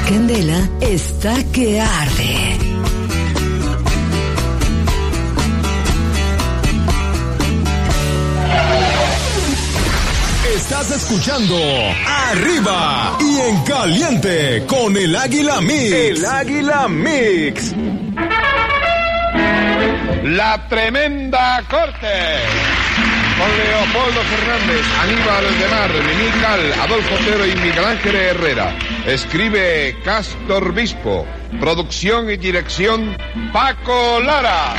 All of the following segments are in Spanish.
candela está que arde. Estás escuchando Arriba y en Caliente con el Águila Mix. El Águila Mix. La Tremenda Corte. Con Leopoldo Fernández, Aníbal de Mar, Mimí Cal, Adolfo Otero y Miguel Ángel Herrera. Escribe Castor Bispo. Producción y dirección Paco Lara.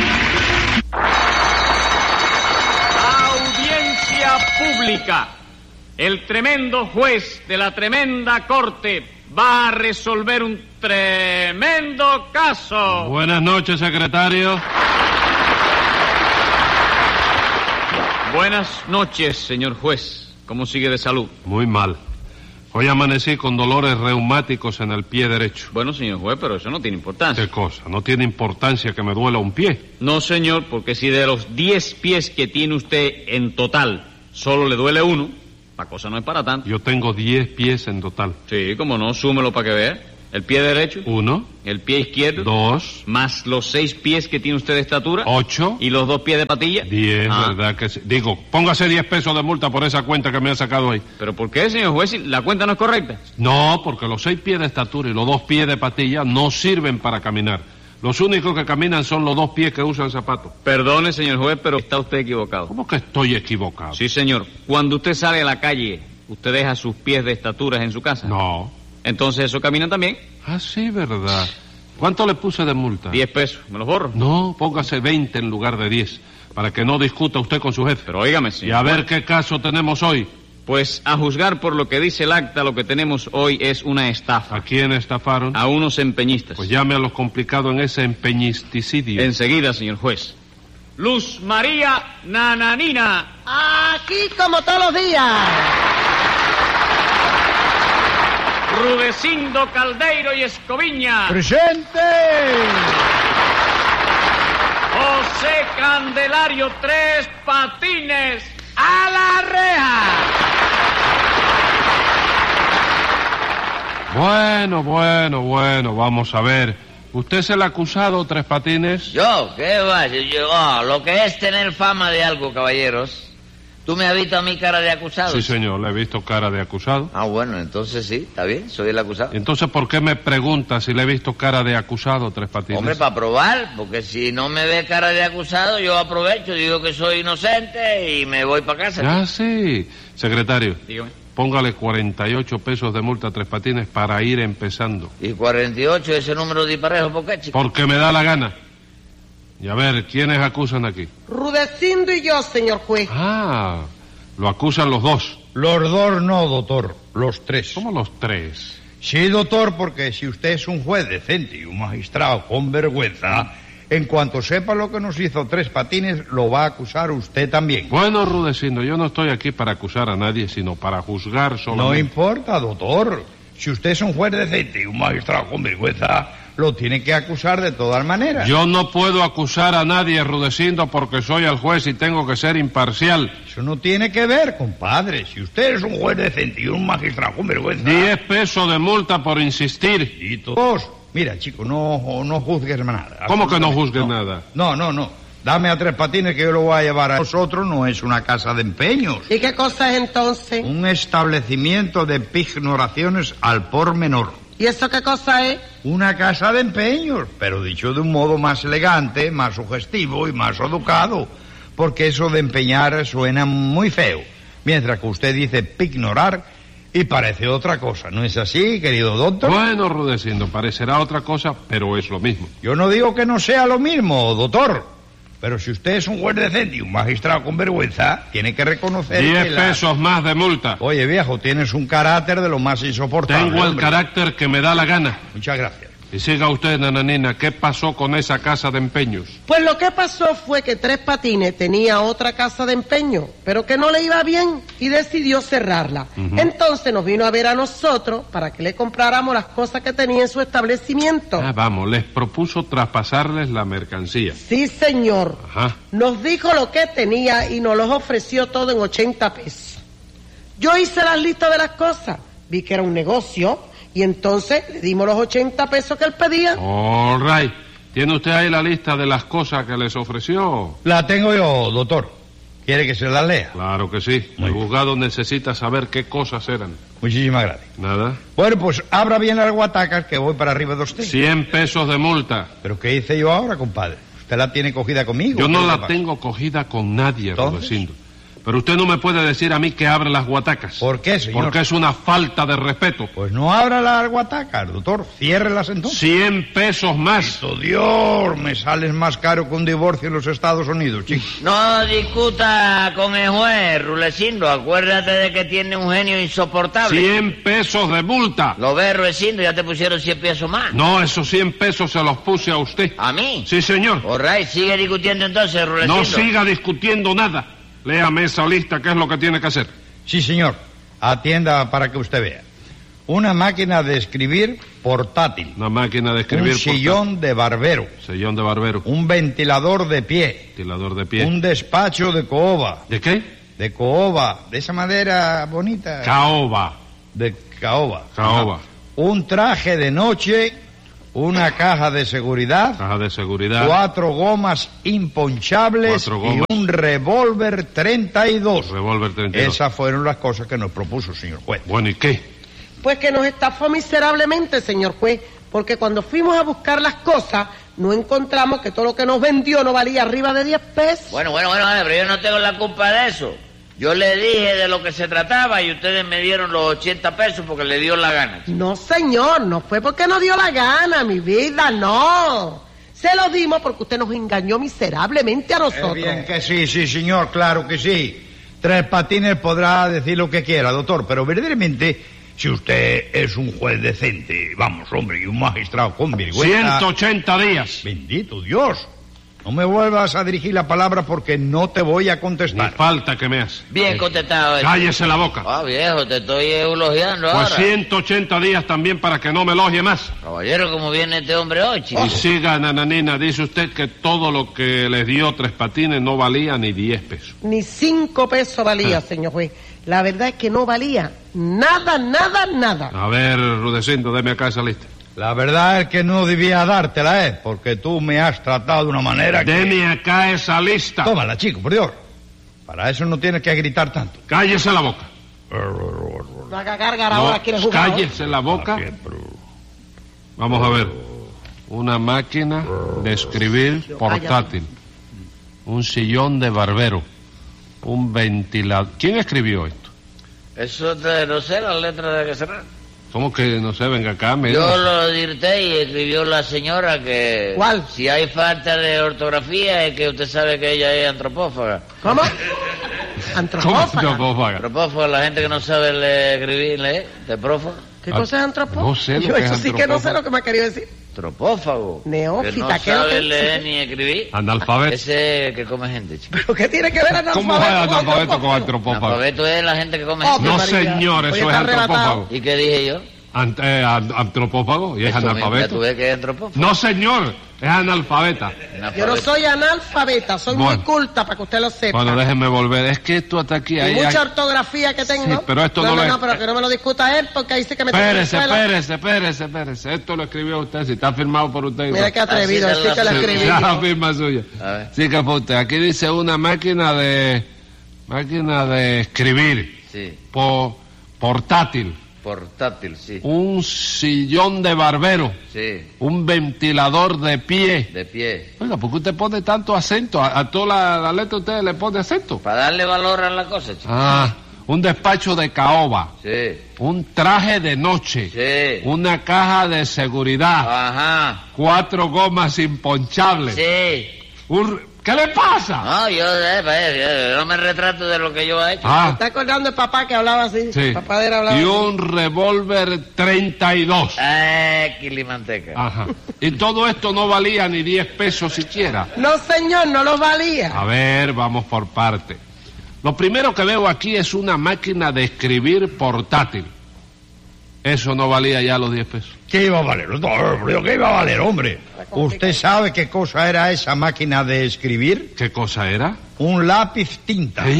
Audiencia pública. El tremendo juez de la tremenda corte va a resolver un tremendo caso. Buenas noches, secretario. Buenas noches, señor juez. ¿Cómo sigue de salud? Muy mal. Hoy amanecí con dolores reumáticos en el pie derecho. Bueno, señor juez, pero eso no tiene importancia. ¿Qué cosa? ¿No tiene importancia que me duela un pie? No, señor, porque si de los 10 pies que tiene usted en total solo le duele uno, la cosa no es para tanto. Yo tengo 10 pies en total. Sí, como no, súmelo para que vea. El pie derecho. 1. El pie izquierdo. 2. Más los 6 pies que tiene usted de estatura. 8. Y los 2 pies de patilla. 10, ¿verdad que sí? Digo, póngase 10 pesos de multa por esa cuenta que me ha sacado ahí. ¿Pero por qué, señor juez, si la cuenta no es correcta? No, porque los 6 pies de estatura y los 2 pies de patilla no sirven para caminar. Los únicos que caminan son los 2 pies que usan zapatos. Perdone, señor juez, pero está usted equivocado. ¿Cómo que estoy equivocado? Sí, señor. Cuando usted sale a la calle, ¿usted deja sus pies de estatura en su casa? No. Entonces, ¿eso caminan también? Ah, sí, ¿verdad? ¿Cuánto le puse de multa? 10 pesos. ¿Me los borro? No, póngase 20 en lugar de 10, para que no discuta usted con su jefe. Pero óigame, señor. Y a ver qué caso tenemos hoy. Pues, a juzgar por lo que dice el acta, lo que tenemos hoy es una estafa. ¿A quién estafaron? A unos empeñistas. Pues llame a los complicados en ese empeñisticidio. Enseguida, señor juez. Luz María Nananina. Aquí como todos los días. Rudecindo Caldeiro y Escoviña. ¡Presente! José Candelario Tres Patines. ¡A la reja! Bueno, vamos a ver. ¿Usted es el acusado, Tres Patines? ¿Yo? ¿Qué va? Lo que es tener fama de algo, caballeros. ¿Tú me has visto a mi cara de acusado? Sí, señor, le he visto cara de acusado. Ah, bueno, entonces sí, está bien, soy el acusado. Entonces, ¿por qué me pregunta si le he visto cara de acusado, Tres Patines? Hombre, para probar, porque si no me ve cara de acusado, yo aprovecho, digo que soy inocente y me voy para casa. Ah, sí. Secretario. Dígame. Póngale 48 pesos de multa a Tres Patines para ir empezando. ¿Y 48 ese número disparejo por qué, chico? Porque me da la gana. Y a ver, ¿quiénes acusan aquí? Rudecindo y yo, señor juez. Ah, lo acusan los dos. Los dos no, doctor, los tres. ¿Cómo los tres? Sí, doctor, porque si usted es un juez decente y un magistrado con vergüenza, en cuanto sepa lo que nos hizo Tres Patines, lo va a acusar usted también. Bueno, Rudecindo, yo no estoy aquí para acusar a nadie, sino para juzgar solamente. No importa, doctor. Si usted es un juez decente y un magistrado con vergüenza, lo tiene que acusar de todas maneras. Yo no puedo acusar a nadie, Rudecindo, porque soy el juez y tengo que ser imparcial. Eso no tiene que ver, compadre. Si usted es un juez decente y un magistrado con vergüenza... 10 pesos de multa por insistir. Y todos... Mira, chico, no juzgues nada. ¿Cómo que no juzgues nada? No. Dame a Tres Patines que yo lo voy a llevar a nosotros. No es una casa de empeños. ¿Y qué cosa es entonces? Un establecimiento de pignoraciones al por menor. ¿Y eso qué cosa es? Una casa de empeños, pero dicho de un modo más elegante, más sugestivo y más educado. Porque eso de empeñar suena muy feo. Mientras que usted dice pignorar y parece otra cosa. ¿No es así, querido doctor? Bueno, Rudecindo, parecerá otra cosa, pero es lo mismo. Yo no digo que no sea lo mismo, doctor. Pero si usted es un juez decente y un magistrado con vergüenza, tiene que reconocer 10 que pesos más de multa. Oye, viejo, tienes un carácter de lo más insoportable. Tengo el hombre. carácter que me da la gana. Muchas gracias. Y siga usted, nananina, ¿qué pasó con esa casa de empeños? Pues lo que pasó fue que Tres Patines tenía otra casa de empeño, pero que no le iba bien y decidió cerrarla. Entonces nos vino a ver a nosotros para que le compráramos las cosas que tenía en su establecimiento. Ah, vamos, les propuso traspasarles la mercancía. Sí, señor. Ajá. Nos dijo lo que tenía y nos los ofreció todo en 80 pesos. Yo hice las listas de las cosas, vi que era un negocio y entonces le dimos los 80 pesos que él pedía. All right. ¿Tiene usted ahí la lista de las cosas que les ofreció? La tengo yo, doctor. ¿Quiere que se la lea? Claro que sí. Muy El bien. juzgado necesita saber qué cosas eran. Muchísimas gracias. Nada. Bueno, pues abra bien las guatacas que voy para arriba de usted. 100 pesos de multa. ¿Pero qué hice yo ahora, compadre? ¿Usted la tiene cogida conmigo? Yo no ¿Qué le la pasa? tengo cogida con nadie, ¿Entonces? Rudecindo. Pero usted no me puede decir a mí que abre las guatacas. ¿Por qué, señor? Porque es una falta de respeto. Pues no abra las guatacas, doctor. Ciérrelas entonces. 100 pesos más. ¡Santo Dios! Me sales más caro que un divorcio en los Estados Unidos, chico. No discuta con el juez, Rulecindo. Acuérdate de que tiene un genio insoportable. 100 pesos de multa. Lo ves, Rulecindo, ya te pusieron 100 pesos más. No, esos 100 pesos se los puse a usted. ¿A mí? Sí, señor. All right, sigue discutiendo entonces, Rulecindo. No siga discutiendo nada. Léame esa lista, ¿qué es lo que tiene que hacer? Sí, señor. Atienda para que usted vea. Una máquina de escribir portátil. Una máquina de escribir. Un sillón de barbero. Sillón de barbero. Un ventilador de pie. Ventilador de pie. Un despacho de caoba. ¿De qué? De caoba. De esa madera bonita. Caoba. De caoba. Caoba. Ajá. Un traje de noche. Una caja de seguridad. Caja de seguridad. 4 gomas imponchables. 4 gomas. Y un revólver 32. Revólver 32. Esas fueron las cosas que nos propuso, señor juez. Bueno, ¿y qué? Pues que nos estafó miserablemente, señor juez, porque cuando fuimos a buscar las cosas, no encontramos que todo lo que nos vendió no valía arriba de 10 pesos. Bueno, pero yo no tengo la culpa de eso. Yo le dije de lo que se trataba y ustedes me dieron los 80 pesos porque le dio la gana. No, señor, no fue porque nos dio la gana, mi vida, no. Se lo dimos porque usted nos engañó miserablemente a nosotros. Bien que sí, sí, señor, claro que sí. Tres Patines podrá decir lo que quiera, doctor, pero verdaderamente, si usted es un juez decente, vamos, hombre, y un magistrado con vergüenza... 180 días. Bendito Dios. No me vuelvas a dirigir la palabra porque no te voy a Ni contestar. falta que me hace. Bien contestado. Cállese la boca. Ah, viejo, te estoy elogiando Pues ahora. 180 días también para que no me elogie más. Caballero, ¿cómo viene este hombre hoy, chico? Y siga, nananina, dice usted que todo lo que les dio Tres Patines no valía ni 10 pesos. Ni 5 pesos valía, señor juez. La verdad es que no valía nada, nada, nada. A ver, Rudecindo, deme acá esa lista. La verdad es que no debía dártela, porque tú me has tratado de una manera que... Deme acá esa lista. Tómala, chico, por Dios. Para eso no tienes que gritar tanto. Cállese la boca. No haga cargar ahora aquí en el juzgado. cállese la boca. Vamos a ver. Una máquina de escribir portátil. Un sillón de barbero. Un ventilador. ¿Quién escribió esto? Eso no sé, las letras de que será. ¿Cómo que no sé? Venga acá, mira. Yo lo dicté y escribió la señora que... ¿Cuál? Si hay falta de ortografía es que usted sabe que ella es antropófaga. ¿Cómo? ¿Cómo Antropófaga. antropófaga? Antropófaga, la gente que no sabe escribir, leer, de prófaga. ¿Qué cosa es antropófaga? No sé lo Yo que es eso sí que no sé antropófaga. lo que me ha querido decir. Antropófago. Neófita, que ¿qué no es lo que- sabe leer ni escribir. Analfabeto. Ese es el que come gente, chico. ¿Pero qué tiene que ver analfabeto ¿Cómo es con analfabeto con antropófago? antropófago? Analfabeto es la gente que come Oh, gente. No, María. señor, Oye, eso es está arrebatado. antropófago. ¿Y qué dije yo? Antropófago y es Eso mismo, ya tú analfabeto. ves que es antropófago. No, señor, es analfabeta. Yo no soy analfabeta, soy muy Bueno. culta para que usted lo sepa. Bueno, déjenme volver. Es que esto hasta aquí... Y hay- mucha ortografía que tengo. Sí, pero esto no lo es. No, pero que no me lo discuta él, porque ahí sí que me tiene en la Espérese, escuela. espérese. Esto lo escribió usted, si está firmado por usted. Mira qué atrevido, Así así te que lo la- escribí. Ya la yo. firma suya. A ver. Sí que fue usted. Aquí dice una máquina de escribir Sí, portátil, portátil, sí. un sillón de barbero, Sí, un ventilador de pie. de pie. Oiga, ¿por qué usted pone tanto acento? A toda la letra usted le pone acento. Para darle valor a la cosa, chico. Ah, un despacho de caoba, Sí, un traje de noche, sí. una caja de seguridad, Ajá. 4 gomas imponchables. Sí. ¿Qué le pasa? No, yo no me retrato de lo que yo he hecho. Ah, ¿Está acordando el papá que hablaba así? sí. Papá de él hablaba Y así. un revólver 32. Quilimanteca. Ajá. Y todo esto no valía ni 10 pesos siquiera. No, señor, no lo valía. A ver, vamos por parte. Lo primero que veo aquí es una máquina de escribir portátil. Eso no valía ya los 10 pesos. ¿Qué iba a valer? No, ¿qué iba a valer, hombre? ¿Usted sabe qué cosa era esa máquina de escribir? ¿Qué cosa era? Un lápiz tinta. ¿Eh?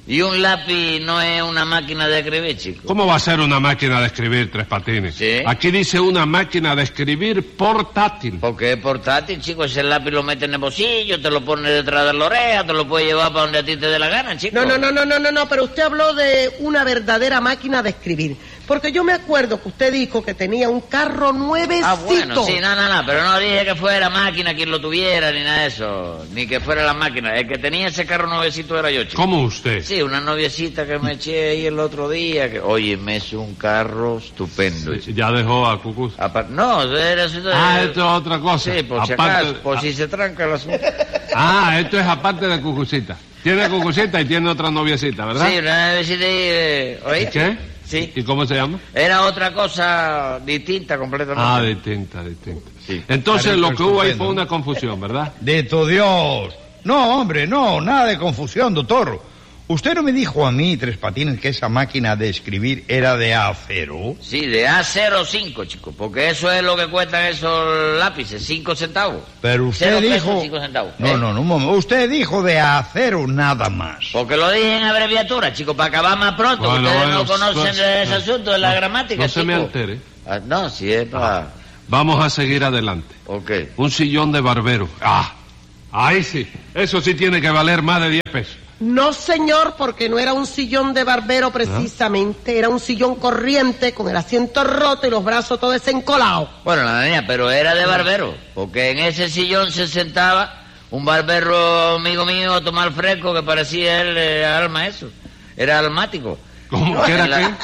Y un lápiz no es una máquina de escribir, chico. ¿Cómo va a ser una máquina de escribir, Tres Patines? Sí. Aquí dice una máquina de escribir portátil. Porque es portátil, chico. Ese lápiz lo mete en el bolsillo, te lo pone detrás de la oreja, te lo puedes llevar para donde a ti te dé la gana, chico. No, pero usted habló de una verdadera máquina de escribir. Porque yo me acuerdo que usted dijo que tenía un carro nuevecito. Ah, bueno, sí, no, pero no dije que fuera máquina quien lo tuviera, ni nada de eso. Ni que fuera la máquina. El que tenía ese carro nuevecito era yo, chico. ¿Cómo usted? Sí, una noviecita que me eché ahí el otro día. Que, oye, me hizo un carro estupendo. Sí, ya dejó a Cucuz. No, era... Esto es otra cosa. Sí, por si acaso, por si se tranca el asunto. Esto es aparte de Cucucita. Tiene Cucucita y tiene otra noviecita, ¿verdad? Sí, una noviecita y... ¿oíste? ¿Qué? Sí. ¿Y cómo se llama? Era otra cosa distinta completamente. Distinta. Sí. Entonces lo que hubo ahí fue una confusión, ¿verdad? De tu Dios. No, hombre, no, nada de confusión, doctor. ¿Usted no me dijo a mí, Tres Patines, que esa máquina de escribir era de acero? Sí, de A05, chico, porque eso es lo que cuestan esos lápices, 5 centavos. Pero usted 0 pesos, dijo... 5 centavos. No, un momento. Usted dijo de acero nada más. Porque lo dije en abreviatura, chico, para acabar más pronto. Bueno, Ustedes bueno, no conocen ese asunto de la gramática, no chico. se me altere. No, sí es para... Vamos a seguir adelante. Ok. Un sillón de barbero. Ahí sí. Eso sí tiene que valer más de 10 pesos. No, señor, porque no era un sillón de barbero precisamente, era un sillón corriente con el asiento roto y los brazos todos desencolados. Bueno, la niña, pero era de barbero, porque en ese sillón se sentaba un barbero amigo mío a tomar fresco que parecía él alma eso. Era almático. ¿Cómo que era qué?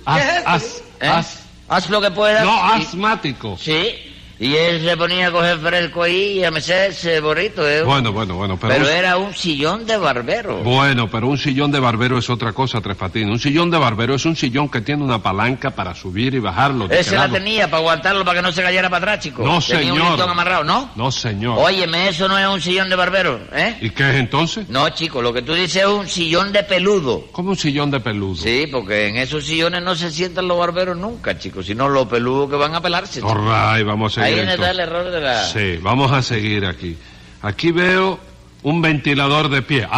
Haz lo que puedas. No, asmático. Sí. Y él se ponía a coger fresco ahí y a mecerse bonito. Bueno, pero era un sillón de barbero. Bueno, pero un sillón de barbero es otra cosa, Tres Patines. Un sillón de barbero es un sillón que tiene una palanca para subir y bajarlo. Ese la tenía para aguantarlo, para que no se cayera para atrás, chico. No, tenía señor. Un listón amarrado, ¿no? No, señor. Óyeme, eso no es un sillón de barbero, ¿eh? ¿Y qué es entonces? No, chico, lo que tú dices es un sillón de peludo. ¿Cómo un sillón de peludo? Sí, porque en esos sillones no se sientan los barberos nunca, chicos, sino los peludos que van a pelarse. All right, vamos a seguir. Ahí está el error de la... Sí, vamos a seguir aquí. Aquí veo un ventilador de pie.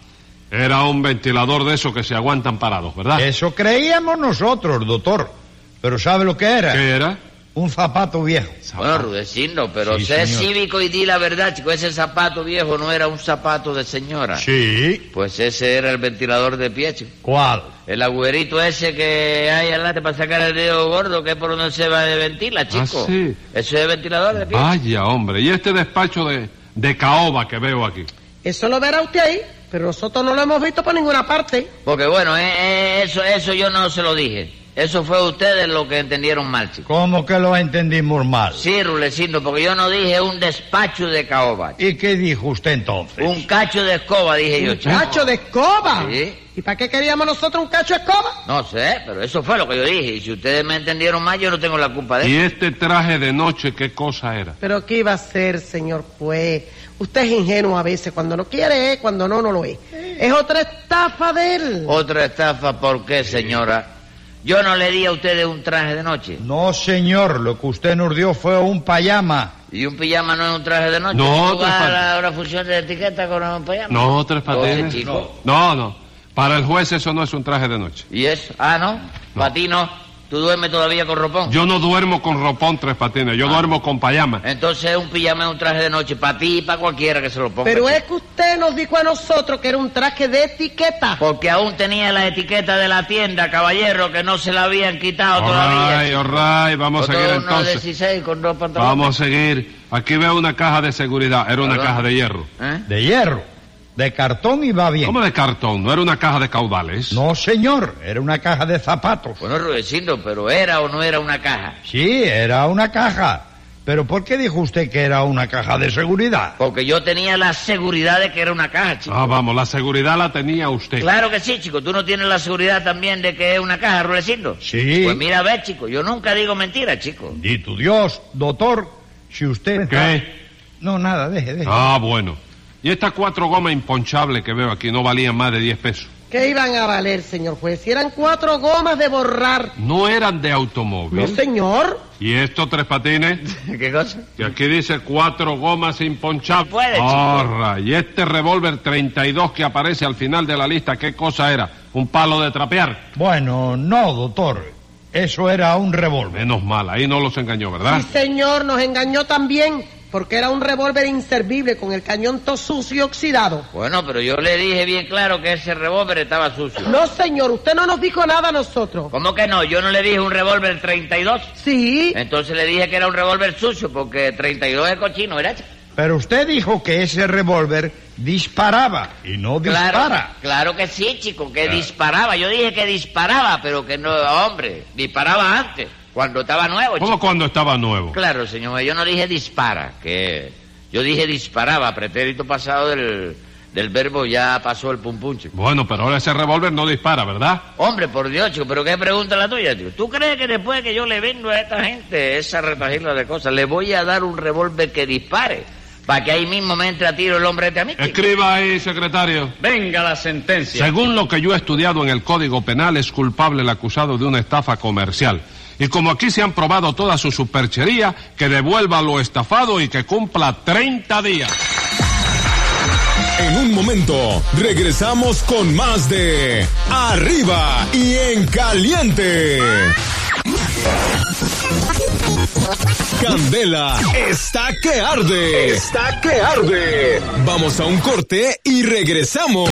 Era un ventilador de esos que se aguantan parados, ¿verdad? Eso creíamos nosotros, doctor. Pero ¿sabe lo que era? ¿Qué era? Un zapato viejo. Bueno, Rudecindo, pero Sí, sé señor. cívico y di la verdad, chico. Ese zapato viejo no era un zapato de señora. Sí. Pues ese era el ventilador de pie, chico. ¿Cuál? El agüerito ese que hay adelante para sacar el dedo gordo, que es por donde se va de ventila, chico. sí. Ese es el ventilador de pie. Vaya, hombre. ¿Y este despacho de caoba que veo aquí? Eso lo verá usted ahí, pero nosotros no lo hemos visto por ninguna parte. Porque bueno, eso yo no se lo dije. Eso fue ustedes lo que entendieron mal, chico. ¿Cómo que lo entendimos mal? Sí, Rulecindo, porque yo no dije un despacho de caoba. ¿Y qué dijo usted entonces? Un cacho de escoba, dije yo, ¿Un chico. cacho de escoba? Sí. ¿Y para qué queríamos nosotros un cacho de escoba? No sé, pero eso fue lo que yo dije. Y si ustedes me entendieron mal, yo no tengo la culpa de ¿Y eso. este traje de noche qué cosa era? ¿Pero qué iba a ser, señor juez? Usted es ingenuo a veces, cuando no quiere, cuando no lo es. Es otra estafa de él. Otra estafa, ¿por qué, señora? Yo no le di a ustedes un traje de noche. No, señor, lo que usted nos dio fue un pijama. ¿Y un pijama no es un traje de noche? No, ¿Tú vas Tres a la función de etiqueta con un pijama? No, Tres Patines. Oye, chico. No. Para el juez eso no es un traje de noche. ¿Y eso? Ah, ¿no? Para ti no. ¿Tú duermes todavía con ropón? Yo no duermo con ropón, Tres Patines. Yo duermo con pijama. Entonces un pijama es un traje de noche para ti y para cualquiera que se lo ponga. Pero chico. es que usted nos dijo a nosotros que era un traje de etiqueta. Porque aún tenía la etiqueta de la tienda, caballero, que no se la habían quitado todavía. All right, vamos a seguir Otro uno entonces. 16 con dos pantalones. Vamos a seguir. Aquí veo una caja de seguridad. Era una ¿Perdón? caja de hierro. ¿Eh? De hierro. De cartón y va bien. ¿Cómo de cartón? ¿No era una caja de caudales? No, señor, era una caja de zapatos. Bueno, Rudecindo, pero ¿era o no era una caja? Sí, era una caja. Pero ¿por qué dijo usted que era una caja de seguridad? Porque yo tenía la seguridad de que era una caja, chico. Vamos, la seguridad la tenía usted. Claro que sí, chico. ¿Tú no tienes la seguridad también de que es una caja, Rudecindo? Sí. Pues mira, a ver, chico, yo nunca digo mentiras, chico. Y tu Dios, doctor, si usted... ¿Qué? No, nada, deje. Bueno. Y estas 4 gomas imponchables que veo aquí no valían más de 10 pesos. ¿Qué iban a valer, señor juez? Si eran 4 gomas de borrar. ¿No eran de automóvil? No, señor. ¿Y estos 3 patines? ¿Qué cosa? Que aquí dice 4 gomas imponchables. Puede, chico. Ahorra. ¿Y este revólver 32 que aparece al final de la lista, qué cosa era? ¿Un palo de trapear? Bueno, no, doctor. Eso era un revólver. Menos mal, ahí no los engañó, ¿verdad? Sí, señor, nos engañó también, porque era un revólver inservible con el cañón todo sucio y oxidado. Bueno, pero yo le dije bien claro que ese revólver estaba sucio. No, señor, usted no nos dijo nada a nosotros. ¿Cómo que no? Yo no le dije un revólver 32. Sí. Entonces le dije que era un revólver sucio, porque 32 es cochino, ¿verdad? Pero usted dijo que ese revólver disparaba y no dispara. Claro que sí, chico, que disparaba. Yo dije que disparaba, pero que no, hombre, disparaba antes, cuando estaba nuevo, ¿Cómo chico. cuando estaba nuevo? Claro, señor, yo no dije dispara, que yo dije disparaba, pretérito pasado del verbo ya pasó el pum pum, chico. Bueno, pero ahora ese revólver no dispara, ¿verdad? Hombre, por Dios, chico, pero ¿qué pregunta la tuya, tío? ¿Tú crees que después que yo le vendo a esta gente esa retajila de cosas, le voy a dar un revólver que dispare? Para que ahí mismo me entre a tiro el hombre este a mí, chico. Escriba ahí, secretario. Venga la sentencia. Según lo que yo he estudiado en el Código Penal, es culpable el acusado de una estafa comercial. Y como aquí se han probado toda su superchería, que devuelva lo estafado y que cumpla 30 días. En un momento, regresamos con más de Arriba y en Caliente. Candela está que arde. Está que arde. Vamos a un corte y regresamos.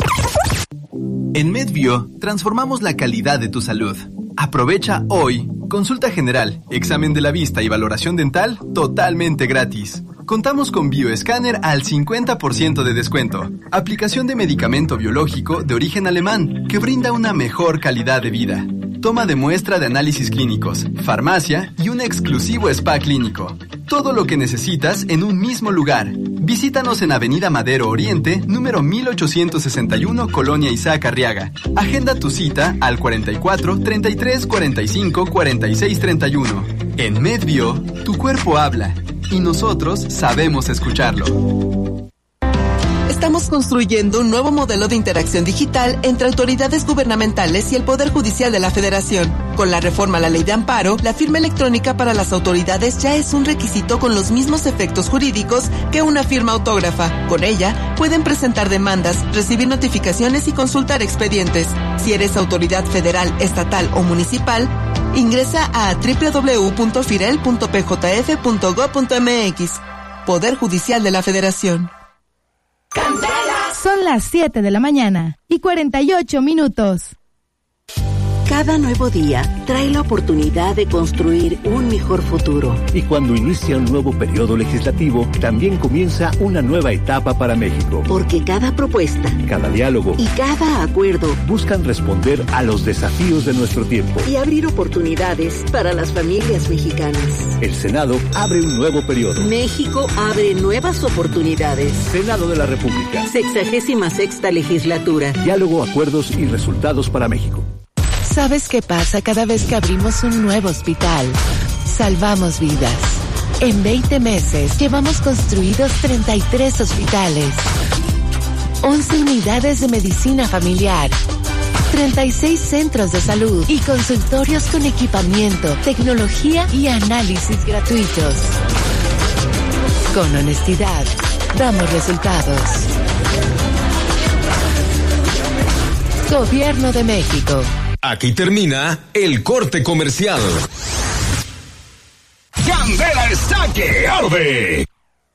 En MedBio transformamos la calidad de tu salud. Aprovecha hoy consulta general, examen de la vista y valoración dental totalmente gratis. Contamos con bioescáner al 50% de descuento. Aplicación de medicamento biológico de origen alemán que brinda una mejor calidad de vida. Toma de muestra de análisis clínicos, farmacia y un exclusivo spa clínico. Todo lo que necesitas en un mismo lugar. Visítanos en Avenida Madero Oriente, número 1861, Colonia Isaac Arriaga. Agenda tu cita al 44 33 45 46 31. En MedBio, tu cuerpo habla y nosotros sabemos escucharlo. Estamos construyendo un nuevo modelo de interacción digital entre autoridades gubernamentales y el Poder Judicial de la Federación. Con la reforma a la Ley de Amparo, la firma electrónica para las autoridades ya es un requisito con los mismos efectos jurídicos que una firma autógrafa. Con ella, pueden presentar demandas, recibir notificaciones y consultar expedientes. Si eres autoridad federal, estatal o municipal, ingresa a www.firel.pjf.gov.mx. Poder Judicial de la Federación. Son las 7 de la mañana y 48 minutos. Cada nuevo día trae la oportunidad de construir un mejor futuro. Y cuando inicia un nuevo periodo legislativo, también comienza una nueva etapa para México. Porque cada propuesta, cada diálogo y cada acuerdo buscan responder a los desafíos de nuestro tiempo y abrir oportunidades para las familias mexicanas. El Senado abre un nuevo periodo. México abre nuevas oportunidades. Senado de la República. 66ª legislatura. Diálogo, acuerdos y resultados para México. ¿Sabes qué pasa cada vez que abrimos un nuevo hospital? Salvamos vidas. En 20 meses llevamos construidos 33 hospitales, 11 unidades de medicina familiar, 36 centros de salud y consultorios con equipamiento, tecnología y análisis gratuitos. Con honestidad, damos resultados. Gobierno de México. Aquí termina el corte comercial. Candela está que arde.